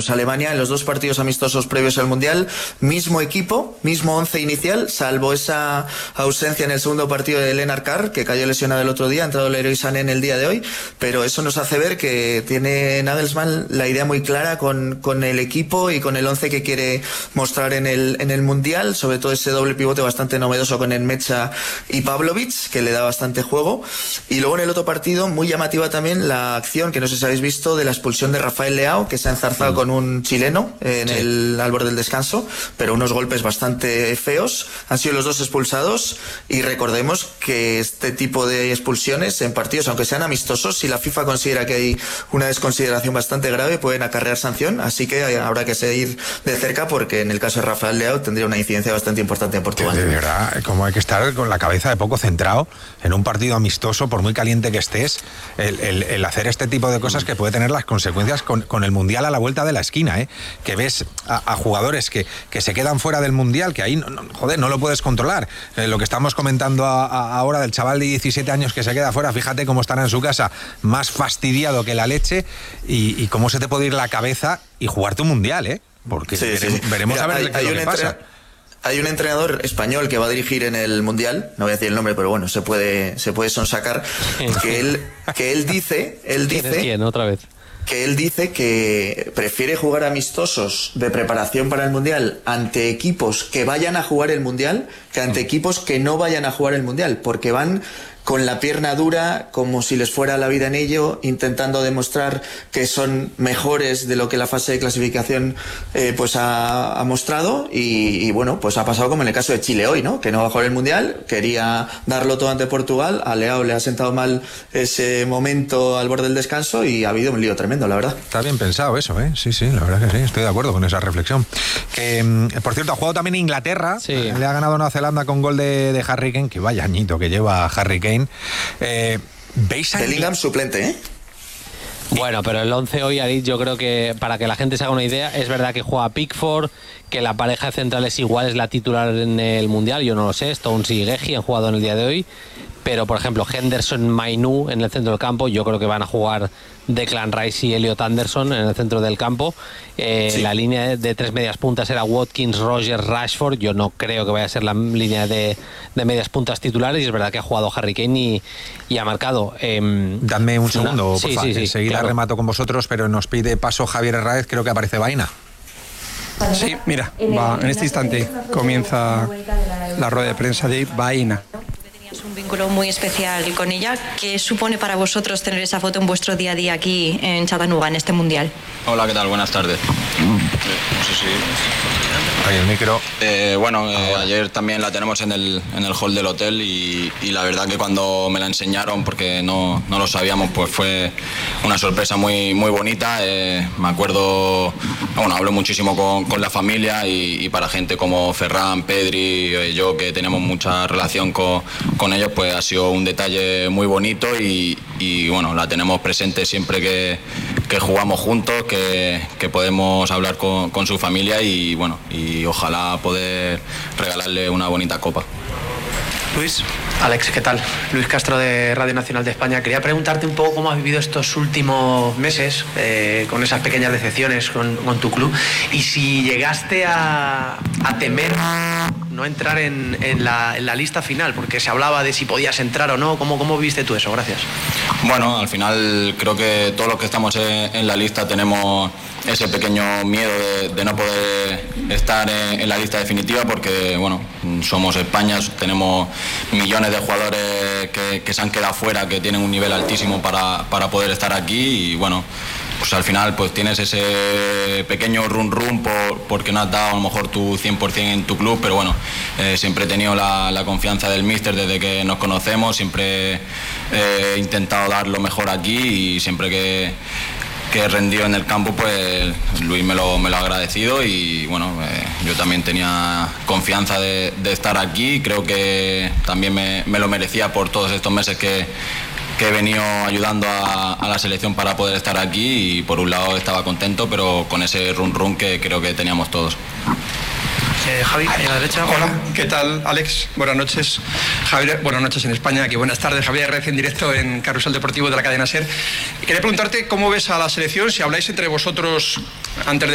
pues Alemania en los 2 partidos amistosos previos al Mundial, mismo equipo, mismo 11 inicial, salvo esa ausencia en el segundo partido de Lennart Carr, que cayó lesionado el otro día, ha entrado Leroy Sané en el día de hoy, pero eso nos hace ver que tiene Nagelsmann la idea muy clara con el equipo y con el 11 que quiere mostrar en el Mundial, sobre todo ese doble pivote bastante novedoso con Nmecha y Pavlovic, que le da bastante juego. Y luego en el otro partido, muy llamativa también la acción, que no sé si habéis visto, de la expulsión de Rafael Leao, que se ha enzarzado con un chileno al borde del descanso, pero unos golpes bastante feos. Han sido los 2 expulsados, y recordemos que este tipo de expulsiones en partidos, aunque sean amistosos, si la FIFA considera que hay una desconsideración bastante grave, pueden acarrear sanción, así que habrá que seguir de cerca, porque en el caso de Rafael Leao tendría una incidencia bastante importante en Portugal. De verdad, como hay que estar con la cabeza de poco centrado en un partido amistoso, por muy caliente que estés, el hacer este tipo de cosas que puede tener las consecuencias con el Mundial a la vuelta de la esquina, que ves a jugadores que se quedan fuera del Mundial, que ahí no lo puedes controlar. Lo que estamos comentando ahora del chaval de 17 años que se queda fuera, fíjate cómo estará en su casa, más fastidiado que la leche, y cómo se te puede ir la cabeza y jugarte un Mundial, porque veremos. Mira, a ver qué pasa. Hay un entrenador español que va a dirigir en el Mundial, no voy a decir el nombre, pero bueno, se puede sonsacar, que él dice ¿Quién? Otra vez. Que él dice que prefiere jugar amistosos de preparación para el Mundial ante equipos que vayan a jugar el Mundial que ante equipos que no vayan a jugar el Mundial, porque van con la pierna dura, como si les fuera la vida en ello, intentando demostrar que son mejores de lo que la fase de clasificación pues ha mostrado, y bueno, pues ha pasado como en el caso de Chile hoy, ¿no? Que no va a jugar el Mundial, quería darlo todo ante Portugal, a Leao le ha sentado mal ese momento al borde del descanso y ha habido un lío tremendo, la verdad. Está bien pensado eso, Sí, la verdad que sí, estoy de acuerdo con esa reflexión. Que, por cierto, ha jugado también Inglaterra, le ha ganado Nueva Zelanda con gol de Harry Kane, que vaya añito que lleva Harry Kane. ¿Veis a Bellingham suplente, Bueno, pero el 11 hoy, yo creo que, para que la gente se haga una idea, es verdad que juega Pickford, que la pareja de centrales igual es la titular en el Mundial, yo no lo sé, Stones y Guehi han jugado en el día de hoy, pero por ejemplo Henderson, Mainoo en el centro del campo, yo creo que van a jugar Declan Rice y Elliot Anderson en el centro del campo. La línea de 3 medias puntas era Watkins, Rogers, Rashford. Yo no creo que vaya a ser la línea de medias puntas titulares, y es verdad que ha jugado Harry Kane y ha marcado. Dadme un segundo, por favor. Enseguida claro. Remato con vosotros, pero nos pide paso Javier Herráez, creo que aparece Vaina. Sí, mira, en este instante comienza la rueda de prensa de Vaina. Es un vínculo muy especial con ella. ¿Qué supone para vosotros tener esa foto en vuestro día a día aquí en Chattanooga, en este Mundial? Hola, ¿qué tal? Buenas tardes. No sé si... Ahí el micro. Ayer también la tenemos en el hall del hotel, y la verdad que cuando me la enseñaron, porque no lo sabíamos, pues fue una sorpresa muy, muy bonita. Me acuerdo, hablo muchísimo con la familia, y para gente como Ferran, Pedri, yo, que tenemos mucha relación con ellos, pues ha sido un detalle muy bonito, y la tenemos presente siempre que jugamos juntos, que podemos hablar con su familia, y ojalá poder regalarle una bonita copa. Luis. Alex, ¿qué tal? Luis Castro, de Radio Nacional de España. Quería preguntarte un poco cómo has vivido estos últimos meses, con esas pequeñas decepciones con tu club, y si llegaste a temer no entrar en la lista final, porque se hablaba de si podías entrar o no. ¿Cómo viste tú eso? Gracias. Bueno, al final creo que todos los que estamos en la lista tenemos ese pequeño miedo de no poder estar en la lista definitiva, porque somos España, tenemos millones de jugadores que se han quedado fuera, que tienen un nivel altísimo para poder estar aquí, y pues al final pues tienes ese pequeño run porque no has dado a lo mejor tu 100% en tu club, pero siempre he tenido la confianza del míster desde que nos conocemos, siempre he intentado dar lo mejor aquí, y siempre que he rendido en el campo, pues Luis me lo ha agradecido, y yo también tenía confianza de estar aquí, y creo que también me lo merecía por todos estos meses que he venido ayudando a la selección para poder estar aquí, y por un lado estaba contento, pero con ese run que creo que teníamos todos. Javi, a la derecha. Hola, ¿qué tal, Alex? Buenas noches. Javier, buenas noches en España, aquí buenas tardes. Javier Herráez en directo en Carrusel Deportivo de la cadena SER. Quería preguntarte cómo ves a la selección, si habláis entre vosotros antes de